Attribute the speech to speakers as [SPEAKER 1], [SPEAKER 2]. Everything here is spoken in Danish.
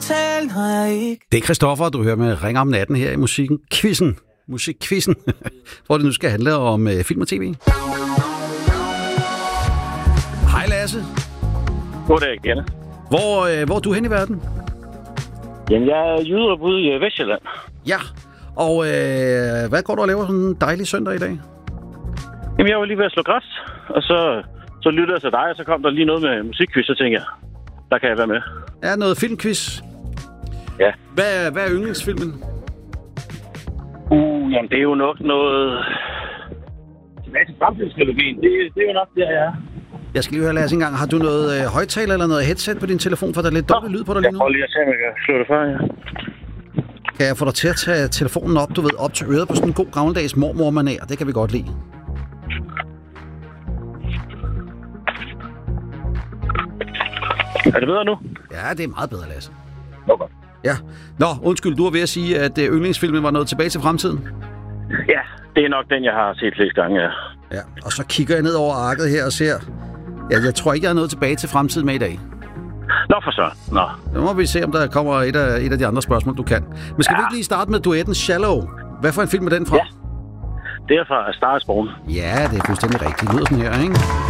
[SPEAKER 1] tale, når jeg ikke...
[SPEAKER 2] Det er Christoffer, du hører med Ring om natten her i Musikquizzen, hvor det nu skal handle om film og tv. Hej Lasse.
[SPEAKER 3] Goddag, Kenneth.
[SPEAKER 2] Hvor er du hen i verden?
[SPEAKER 3] Jamen, jeg er jyderup ude i Vestjylland.
[SPEAKER 2] Ja, og hvad går du og laver sådan en dejlig søndag i dag?
[SPEAKER 3] Jamen, jeg var lige ved at slå græs, og så lyttede jeg til dig, og så kom der lige noget med musikquiz, så tænkte jeg, der kan jeg være med.
[SPEAKER 2] Er noget filmquiz?
[SPEAKER 3] Ja.
[SPEAKER 2] Hvad er yndlingsfilmen?
[SPEAKER 3] Jamen, det er jo nok noget... Tilbage til fremtidstrilogien, det er jo nok der, jeg er.
[SPEAKER 2] Jeg skal lige høre, Lasse, engang. Har du noget højtaler eller noget headset på din telefon, for der er lidt dårlig lyd på dig lige nu?
[SPEAKER 3] Jeg prøver lige at se, om jeg kan slå det fra, ja.
[SPEAKER 2] Kan jeg få dig til at tage telefonen op, op til øret på sådan en god gammeldags mormor-manér? Det kan vi godt lide.
[SPEAKER 3] Er det bedre nu?
[SPEAKER 2] Ja, det er meget bedre, Lasse.
[SPEAKER 3] Okay.
[SPEAKER 2] Ja. Nå, undskyld, du var ved at sige, at yndlingsfilmen var noget tilbage til fremtiden?
[SPEAKER 3] Ja, det er nok den, jeg har set flest gange, ja.
[SPEAKER 2] Ja, og så kigger jeg ned over arket her og ser... Ja, jeg tror ikke, jeg har noget tilbage til fremtiden med i dag.
[SPEAKER 3] Nå, for så. Nå.
[SPEAKER 2] Nu må vi se, om der kommer et af de andre spørgsmål, du kan. Men skal vi ikke lige starte med duetten Shallow? Hvad for en film er den fra?
[SPEAKER 3] Ja, det er fra Star is Born.
[SPEAKER 2] Ja, det er fuldstændig rigtigt. Det lyder sådan her, ikke?